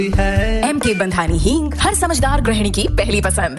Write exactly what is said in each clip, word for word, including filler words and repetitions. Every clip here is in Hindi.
एम के बंधानी हींग हर समझदार गृहिणी की पहली पसंद।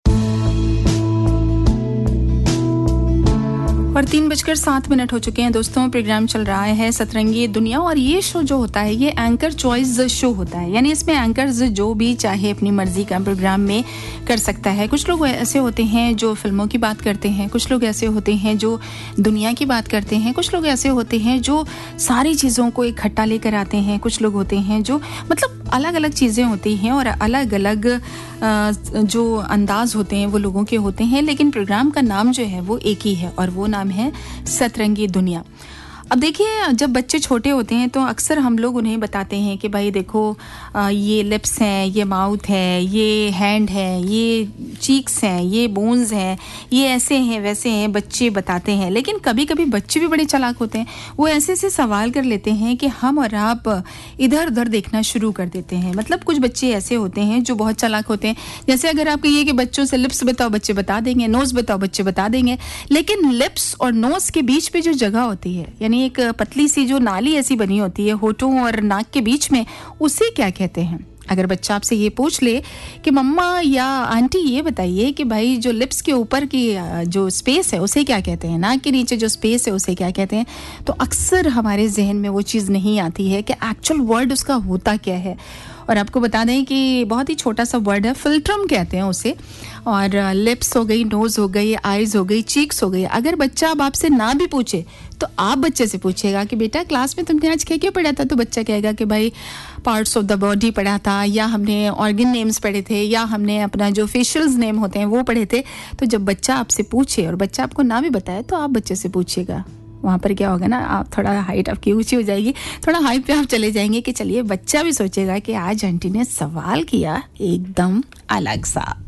और तीन बजकर सात मिनट हो चुके हैं दोस्तों। प्रोग्राम चल रहा है सतरंगी दुनिया और ये शो जो होता है ये एंकर चॉइस शो होता है, यानी इसमें एंकर्स जो भी चाहे अपनी मर्जी का प्रोग्राम में कर सकता है। कुछ लोग ऐसे होते हैं जो फिल्मों की बात करते हैं, कुछ लोग ऐसे होते हैं जो दुनिया की बात करते हैं, कुछ लोग ऐसे होते हैं जो सारी चीज़ों को इकट्ठा लेकर आते हैं, कुछ लोग होते हैं जो मतलब अलग अलग चीज़ें होती हैं और अलग अलग जो अंदाज होते हैं वो लोगों के होते हैं, लेकिन प्रोग्राम का नाम जो है वो एक ही है और वो नाम है सतरंगी दुनिया। अब देखिए, जब बच्चे छोटे होते हैं तो अक्सर हम लोग उन्हें बताते हैं कि भाई देखो ये लिप्स हैं, ये माउथ है, ये हैंड है, ये चीक्स हैं, ये बोन्स हैं, ये ऐसे हैं वैसे हैं, बच्चे बताते हैं। लेकिन कभी कभी बच्चे भी बड़े चालाक होते हैं, वो ऐसे ऐसे सवाल कर लेते हैं कि हम और आप इधर उधर देखना शुरू कर देते हैं। मतलब कुछ बच्चे ऐसे होते हैं जो बहुत चालाक होते हैं। जैसे अगर आप कहिए कि बच्चों से लिप्स बताओ, बच्चे बता देंगे, नोज़ बताओ, बच्चे बता देंगे, लेकिन लिप्स और नोज़ के बीच पे जो जगह होती है, यानी एक पतली सी जो नाली ऐसी बनी होती है होठों और नाक के बीच में, उसे क्या कहते हैं? अगर बच्चा आपसे ये पूछ ले कि मम्मा या आंटी ये बताइए कि भाई जो लिप्स के ऊपर की जो स्पेस है उसे क्या कहते हैं, नाक के नीचे जो स्पेस है उसे क्या कहते हैं, तो अक्सर हमारे जहन में वो चीज़ नहीं आती है कि एक्चुअल वर्ड उसका होता क्या है। और आपको बता दें कि बहुत ही छोटा सा वर्ड है, फिल्ट्रम कहते हैं उसे। और लिप्स हो गई, नोज़ हो गई, आइज़ हो गई, चीक्स हो गई। अगर बच्चा अब आपसे ना भी पूछे तो आप बच्चे से पूछिएगा कि बेटा क्लास में तुमने आज क्या क्या पढ़ा था, तो बच्चा कहेगा कि भाई पार्ट्स ऑफ द बॉडी पढ़ा था, या हमने ऑर्गन नेम्स पढ़े थे, या हमने अपना जो फेशियल्स नेम होते हैं वो पढ़े थे। तो जब बच्चा आपसे पूछे और बच्चा आपको ना भी बताए तो आप बच्चे से पूछिएगा। वहाँ पर क्या होगा ना, आप थोड़ा हाइट आपकी ऊंची हो जाएगी, थोड़ा हाइट पे आप चले जाएंगे कि चलिए बच्चा भी सोचेगा कि आज आंटी ने सवाल किया एकदम अलग सा।